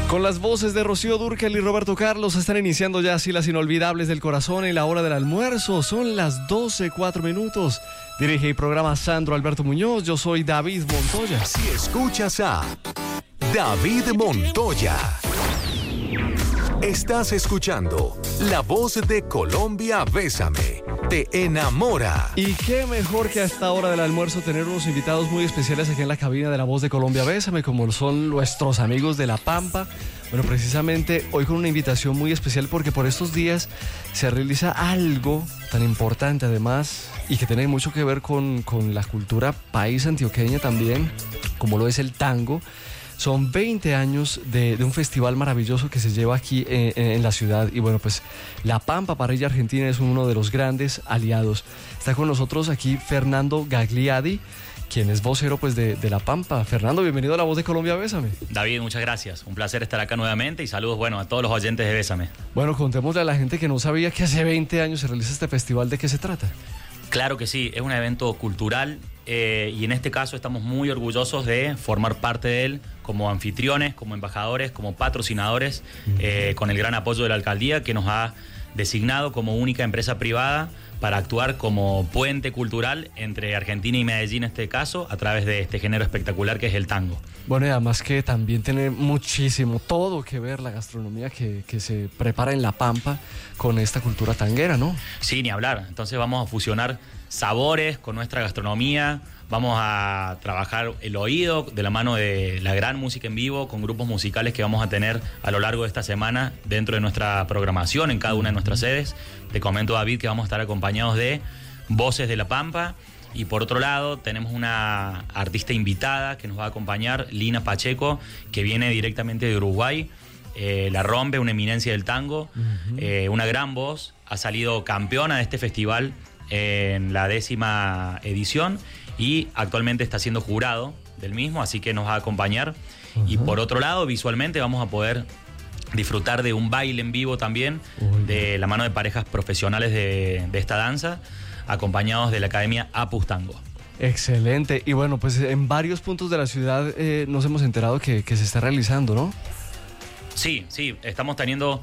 Con las voces de Rocío Dúrcal y Roberto Carlos están iniciando ya así las inolvidables del corazón en la hora del almuerzo. Son las 12:04. Dirige y programa Sandro Alberto Muñoz. Yo soy David Montoya. Si escuchas a David Montoya, estás escuchando La Voz de Colombia. Bésame, te enamora. Y qué mejor que a esta hora del almuerzo tener unos invitados muy especiales aquí en la cabina de La Voz de Colombia. Bésame, como son nuestros amigos de La Pampa. Bueno, precisamente hoy con una invitación muy especial porque por estos días se realiza algo tan importante además y que tiene mucho que ver con la cultura país antioqueña también, como lo es el tango. Son 20 años de un festival maravilloso que se lleva aquí en la ciudad. Y bueno, pues La Pampa Parrilla Argentina es uno de los grandes aliados. Está con nosotros aquí Fernando Gagliardi, quien es vocero pues de La Pampa. Fernando, bienvenido a La Voz de Colombia, Bésame. David, muchas gracias. Un placer estar acá nuevamente y saludos, bueno, a todos los oyentes de Bésame. Bueno, contémosle a la gente que no sabía que hace 20 años se realiza este festival. ¿De qué se trata? Claro que sí, es un evento cultural y en este caso estamos muy orgullosos de formar parte de él como anfitriones, como embajadores, como patrocinadores, con el gran apoyo de la alcaldía que nos ha designado como única empresa privada para actuar como puente cultural entre Argentina y Medellín en este caso, a través de este género espectacular que es el tango. Bueno, y además que también tiene muchísimo, todo que ver la gastronomía que se prepara en La Pampa con esta cultura tanguera, ¿no? Sí, ni hablar. Entonces vamos a fusionar sabores con nuestra gastronomía, vamos a trabajar el oído de la mano de la gran música en vivo con grupos musicales que vamos a tener a lo largo de esta semana dentro de nuestra programación en cada una de nuestras sedes. Te comento, David, que vamos a estar acompañados de voces de La Pampa y por otro lado tenemos una artista invitada que nos va a acompañar, Lina Pacheco, que viene directamente de Uruguay. La rompe, una eminencia del tango, una gran voz, ha salido campeona de este festival en la 10ª edición y actualmente está siendo jurado del mismo, así que nos va a acompañar. Y por otro lado, visualmente vamos a poder disfrutar de un baile en vivo también, de la mano de parejas profesionales de esta danza, acompañados de la Academia Apus Tango. Excelente. Y bueno, pues en varios puntos de la ciudad nos hemos enterado que se está realizando, ¿no? Sí, estamos teniendo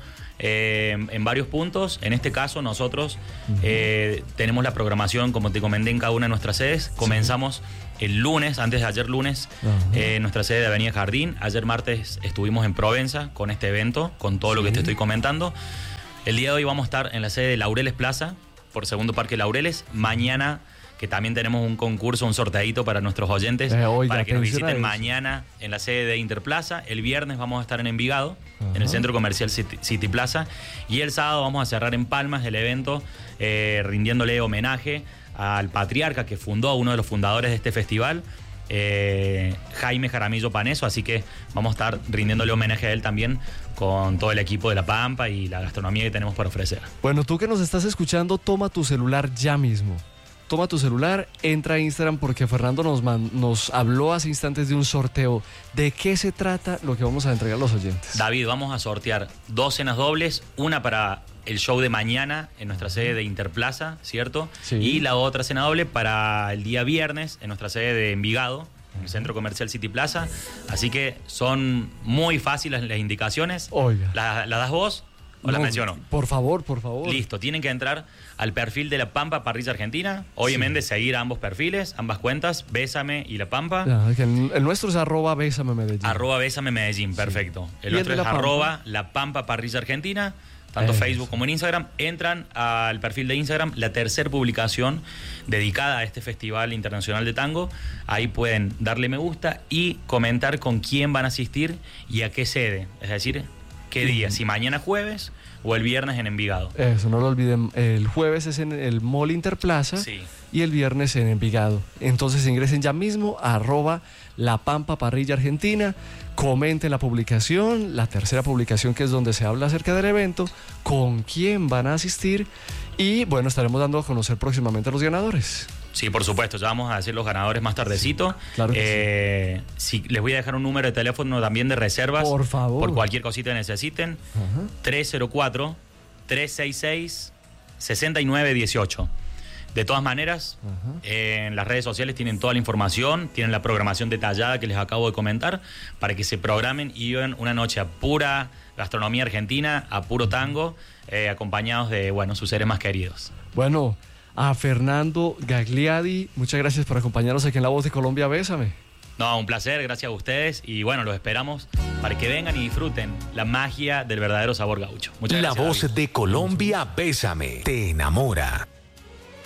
en varios puntos. En este caso nosotros tenemos la programación, como te comenté, en cada una de nuestras sedes. Comenzamos el lunes, antes de ayer lunes, en nuestra sede de Avenida Jardín. Ayer martes estuvimos en Provenza con este evento, con todo lo que te estoy comentando. El día de hoy vamos a estar en la sede de Laureles Plaza, por Segundo Parque Laureles. Mañana, que también tenemos un concurso, un sorteadito para nuestros oyentes, para que nos visiten mañana en la sede de Interplaza. El viernes vamos a estar en Envigado, en el Centro Comercial City Plaza. Y el sábado vamos a cerrar en Palmas el evento, rindiéndole homenaje al patriarca que fundó, uno de los fundadores de este festival, Jaime Jaramillo Paneso. Así que vamos a estar rindiéndole homenaje a él también con todo el equipo de La Pampa y la gastronomía que tenemos para ofrecer. Bueno, tú que nos estás escuchando, toma tu celular ya mismo. Toma tu celular, entra a Instagram porque Fernando nos habló hace instantes de un sorteo. ¿De qué se trata lo que vamos a entregar a los oyentes? David, vamos a sortear 2 cenas dobles, una para el show de mañana en nuestra sede de Interplaza, ¿cierto? Sí. Y la otra cena doble para el día viernes en nuestra sede de Envigado, en el Centro Comercial City Plaza. Así que son muy fáciles las indicaciones. Oiga. ¿La das vos o la menciono? Por favor. Listo, tienen que entrar al perfil de La Pampa Parrilla Argentina. Obviamente seguir a ambos perfiles, ambas cuentas, Bésame y La Pampa. El nuestro es @Bésame Medellín. @Bésame Medellín, perfecto. El otro es @La Pampa Parrilla Argentina. Tanto Facebook como en Instagram. Entran al perfil de Instagram, la tercera publicación dedicada a este Festival Internacional de Tango. Ahí pueden darle me gusta y comentar con quién van a asistir y a qué sede. Es decir, qué día, si mañana jueves o el viernes en Envigado. Eso, no lo olviden. El jueves es en el Mall Interplaza, sí, y el viernes en Envigado. Entonces ingresen ya mismo a @La Pampa Parrilla Argentina. Comenten la publicación, la tercera publicación, que es donde se habla acerca del evento, con quién van a asistir y bueno, estaremos dando a conocer próximamente a los ganadores. Sí, por supuesto, ya vamos a decir los ganadores más tardecito. Sí, claro que sí. Les voy a dejar un número de teléfono también de reservas. Por favor. Por cualquier cosita que necesiten. 304-366-6918. De todas maneras, en las redes sociales tienen toda la información, tienen la programación detallada que les acabo de comentar, para que se programen y vivan una noche a pura gastronomía argentina, a puro tango, acompañados de, bueno, sus seres más queridos. Bueno, a Fernando Gagliardi, muchas gracias por acompañarnos aquí en La Voz de Colombia, Bésame. No, un placer, gracias a ustedes, y bueno, los esperamos para que vengan y disfruten la magia del verdadero sabor gaucho. Muchas gracias. La Voz de Colombia, Bésame, te enamora.